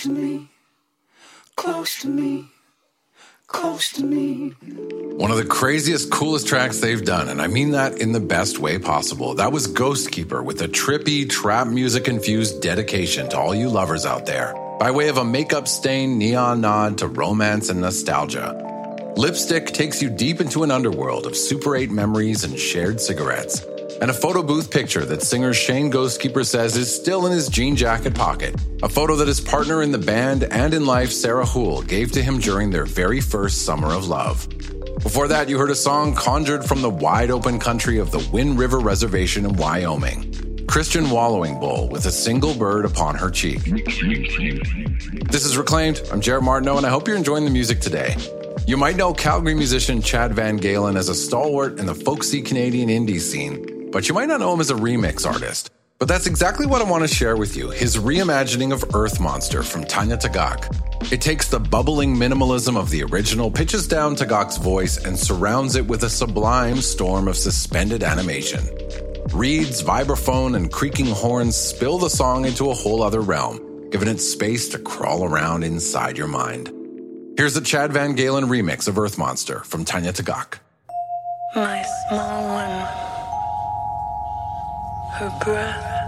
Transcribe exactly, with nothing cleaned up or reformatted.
to me, close to me, close to me. One of the craziest, coolest tracks they've done, and I mean that in the best way possible. That was Ghostkeeper with a trippy, trap music-infused dedication to all you lovers out there, by way of a makeup-stained neon nod to romance and nostalgia. Lipstick takes you deep into an underworld of Super eight memories and shared cigarettes, and a photo booth picture that singer Shane Ghostkeeper says is still in his jean jacket pocket, a photo that his partner in the band and in life, Sarah Houle, gave to him during their very first summer of love. Before that, you heard a song conjured from the wide-open country of the Wind River Reservation in Wyoming. Christian Wallowing Bull with a single bird upon her cheek. This is Reclaimed. I'm Jared Martineau, and I hope you're enjoying the music today. You might know Calgary musician Chad Van Galen as a stalwart in the folksy Canadian indie scene, but you might not know him as a remix artist. But that's exactly what I want to share with you, his reimagining of Earth Monster from Tanya Tagaq. It takes the bubbling minimalism of the original, pitches down Tagaq's voice, and surrounds it with a sublime storm of suspended animation. Reeds, vibraphone, and creaking horns spill the song into a whole other realm, giving it space to crawl around inside your mind. Here's the Chad Van Galen remix of Earth Monster from Tanya Tagaq. My small one, her breath